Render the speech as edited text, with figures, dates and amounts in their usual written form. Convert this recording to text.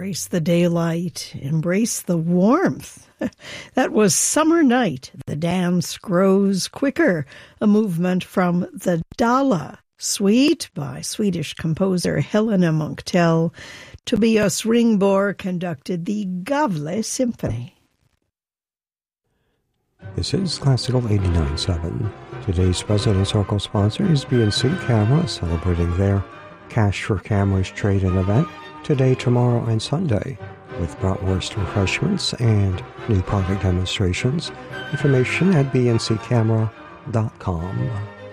Embrace the daylight, embrace the warmth. That was Summer Night. The dance grows quicker, a movement from the Dala Suite by Swedish composer Helena Munktell. Tobias Ringborg conducted the Gavle Symphony. This is Classical 89.7. Today's President's Circle sponsor is BNC Camera, celebrating their Cash for Cameras trade-in event today, tomorrow, and Sunday, with bratwurst refreshments and new product demonstrations. Information at bnccamera.com.